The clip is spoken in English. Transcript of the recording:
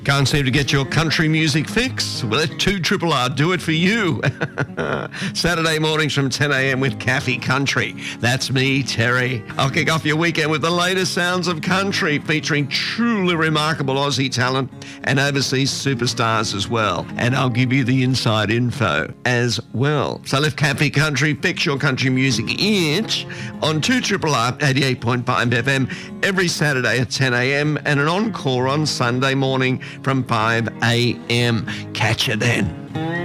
Can't seem to get your country music fix? Well, let 2RRR do it for you. Saturday mornings from 10 a.m. with Caffey Country. That's me, Terry. I'll kick off your weekend with the latest sounds of country, featuring truly remarkable Aussie talent and overseas superstars as well. And I'll give you the inside info as well. So let Caffey Country fix your country music itch on 2RRR 88.5 FM every Saturday at 10 a.m. and an encore on Sunday morning from 5 a.m. Catch you then.